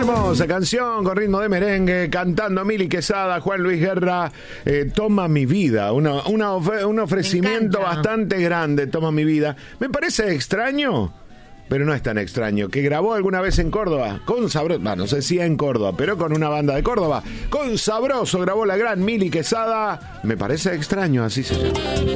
Hermosa canción con ritmo de merengue, cantando Mili Quesada, Juan Luis Guerra, Toma mi vida, un ofrecimiento bastante grande, Toma mi vida. Me parece extraño, pero no es tan extraño, que grabó alguna vez en Córdoba, con Sabroso, no sé si en Córdoba, pero con una banda de Córdoba, con Sabroso grabó la gran Mili Quesada. Me parece extraño, así se llama.